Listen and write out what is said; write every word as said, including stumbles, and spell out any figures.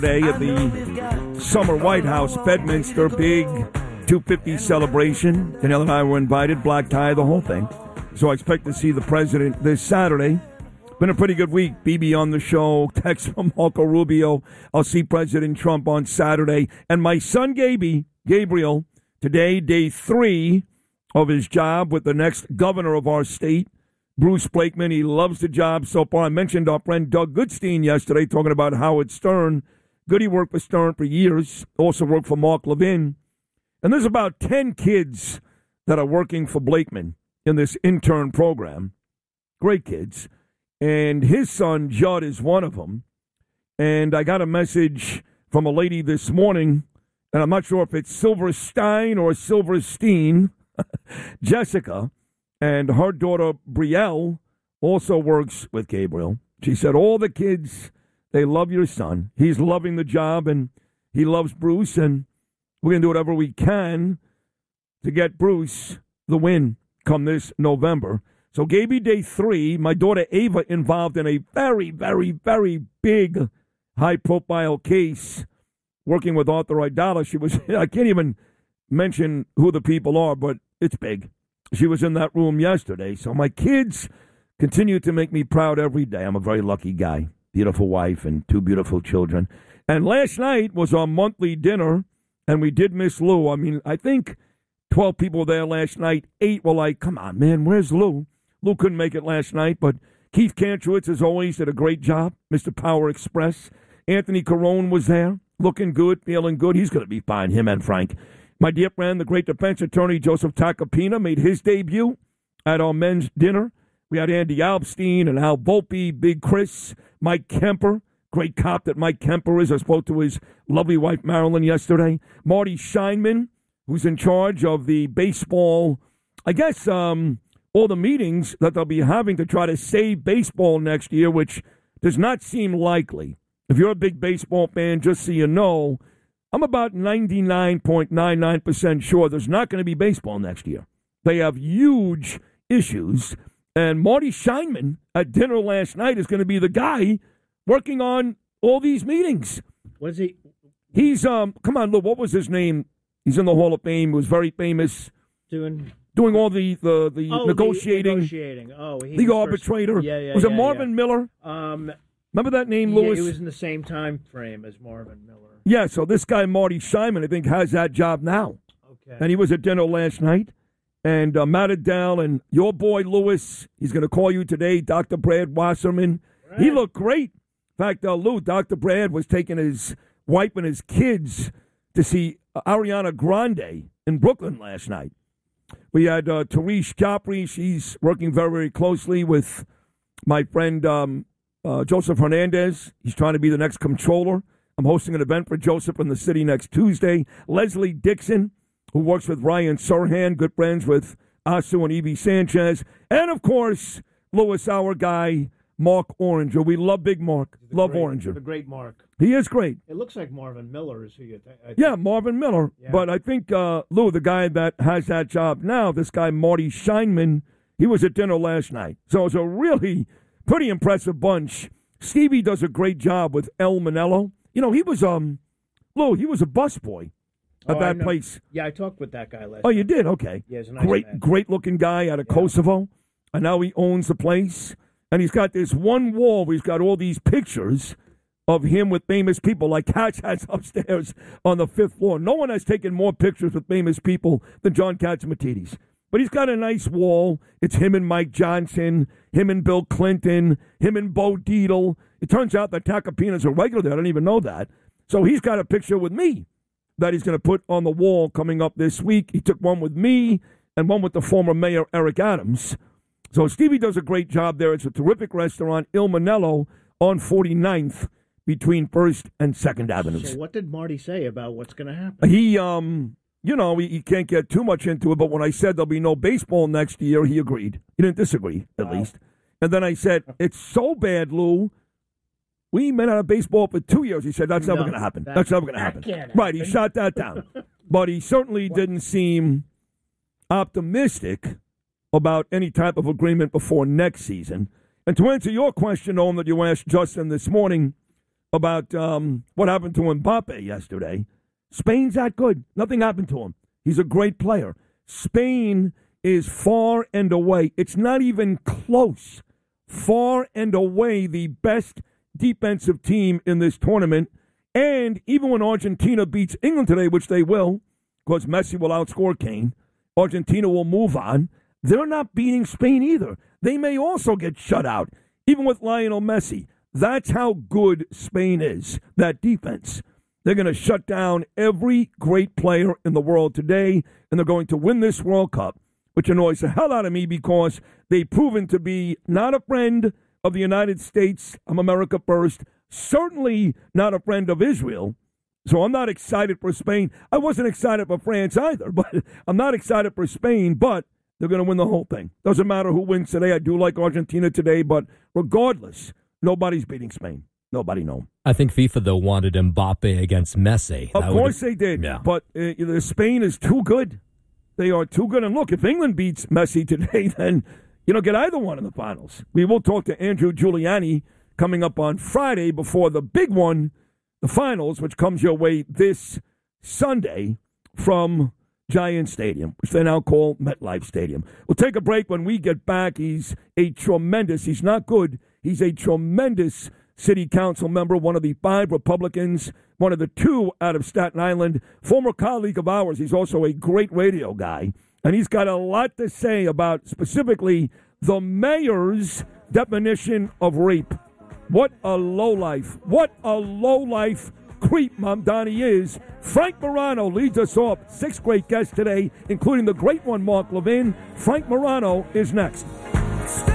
Day at the Summer White House, Bedminster, big two fifty celebration. Danielle and I were invited, black tie, the whole thing. So I expect to see the president this Saturday. Been a pretty good week. B B on the show, text from Marco Rubio. I'll see President Trump on Saturday. And my son, Gaby, Gabriel, today, day three of his job with the next governor of our state, Bruce Blakeman. He loves the job so far. I mentioned our friend Doug Goodstein yesterday talking about Howard Stern. Goody worked for Stern for years, also worked for Mark Levin. And there's about ten kids that are working for Blakeman in this intern program. Great kids. And his son, Judd, is one of them. And I got a message from a lady this morning, and I'm not sure if it's Silverstein or Silverstein, Jessica, and her daughter, Brielle, also works with Gabriel. She said, all the kids, they love your son. He's loving the job, and he loves Bruce, and we're going to do whatever we can to get Bruce the win come this November. So Gaby, day three, my daughter Ava involved in a very, very, very big high-profile case working with Arthur Aidala. She was, I can't even mention who the people are, but it's big. She was in that room yesterday. So my kids continue to make me proud every day. I'm a very lucky guy. Beautiful wife and two beautiful children. And last night was our monthly dinner, and we did miss Lou. I mean, I think twelve people were there last night. Eight were like, come on, man, where's Lou? Lou couldn't make it last night, but Keith Kantrowitz, as always, did a great job. Mister Power Express. Anthony Carone was there, looking good, feeling good. He's going to be fine, him and Frank. My dear friend, the great defense attorney, Joseph Tacopina, made his debut at our men's dinner. We had Andy Alpstein and Al Volpe, Big Chris, Mike Kemper, great cop that Mike Kemper is. I spoke to his lovely wife, Marilyn, yesterday. Marty Scheinman, who's in charge of the baseball, I guess, um, all the meetings that they'll be having to try to save baseball next year, which does not seem likely. If you're a big baseball fan, just so you know, I'm about ninety-nine point nine nine percent sure there's not going to be baseball next year. They have huge issues. And Marty Scheinman at dinner last night is going to be the guy working on all these meetings. What is he? He's, um, come on, look, what was his name? He's in the Hall of Fame. He was very famous. Doing... Doing all the, the, the oh, negotiating. The negotiating. Oh, he the was arbitrator. First, yeah, yeah, was yeah, it Marvin yeah. Miller? Um, Remember that name, yeah, Lewis? He was in the same time frame as Marvin Miller. Yeah, so this guy, Marty Scheinman, I think, has that job now. Okay. And he was at dinner last night. And uh, Matt Adele and your boy, Lewis, he's going to call you today, Doctor Brad Wasserman. Right. He looked great. In fact, uh, Lou, Doctor Brad was taking his wife and his kids to see Ariana Grande in Brooklyn last night. We had uh, Therese Capri. She's working very, very closely with my friend um, uh, Joseph Hernandez. He's trying to be the next comptroller. I'm hosting an event for Joseph in the city next Tuesday. Leslie Dixon, who works with Ryan Serhan, good friends with Asu and Evie Sanchez. And, of course, Lewis, our guy, Mark Oranger. We love Big Mark. The love great, Oranger. The great Mark. He is great. It looks like Marvin Miller is who you th- I think. Yeah, Marvin Miller. Yeah. But I think, uh, Lou, the guy that has that job now, this guy Marty Scheinman, he was at dinner last night. So it's a really pretty impressive bunch. Stevie does a great job with El Manello. You know, he was, um, Lou, he was a busboy at oh, that place. Yeah, I talked with that guy last Oh, night. you did? Okay. Yeah, he's a nice great, man. great-looking guy out of Yeah. Kosovo. And now he owns the place. And he's got this one wall where he's got all these pictures of him with famous people, like Katz has upstairs on the fifth floor. No one has taken more pictures with famous people than John Catsimatidis. But he's got a nice wall. It's him and Mike Johnson, him and Bill Clinton, him and Bo Dietl. It turns out that Tacopina's a regular there. I didn't even know that. So he's got a picture with me that he's going to put on the wall coming up this week. He took one with me and one with the former mayor, Eric Adams. So Stevie does a great job there. It's a terrific restaurant, Il Manello, on forty-ninth between First and Second Avenues. So what did Marty say about what's going to happen? He, um, you know, he, he can't get too much into it, but when I said there'll be no baseball next year, he agreed. He didn't disagree, at wow. least. And then I said, it's so bad, Lou. We may not have baseball for two years. He said, that's no, never going to happen. That, that's never going to happen. happen. Right, he shot that down. But he certainly what? didn't seem optimistic about any type of agreement before next season. And to answer your question, Owen, that you asked Justin this morning, about um, what happened to Mbappe yesterday. Spain's that good. Nothing happened to him. He's a great player. Spain is far and away, it's not even close, far and away the best defensive team in this tournament. And even when Argentina beats England today, which they will, because Messi will outscore Kane, Argentina will move on. They're not beating Spain either. They may also get shut out, even with Lionel Messi. That's how good Spain is, that defense. They're going to shut down every great player in the world today, and they're going to win this World Cup, which annoys the hell out of me because they've proven to be not a friend of the United States. I'm America first. Certainly not a friend of Israel. So I'm not excited for Spain. I wasn't excited for France either, but I'm not excited for Spain, but they're going to win the whole thing. Doesn't matter who wins today. I do like Argentina today, but regardless, nobody's beating Spain. Nobody, no. I think FIFA, though, wanted Mbappe against Messi. Of that course they did, yeah. but uh, Spain is too good. They are too good. And look, if England beats Messi today, then you don't get either one in the finals. We will talk to Andrew Giuliani coming up on Friday before the big one, the finals, which comes your way this Sunday from Giant Stadium, which they now call MetLife Stadium. We'll take a break. When we get back, he's a tremendous, he's not good, he's a tremendous city council member, one of the five Republicans, one of the two out of Staten Island, former colleague of ours. He's also a great radio guy, and he's got a lot to say about specifically the mayor's definition of rape. What a lowlife. What a lowlife creep Mamdani is. Frank Morano leads us off. Six great guests today, including the great one, Mark Levin. Frank Morano is next.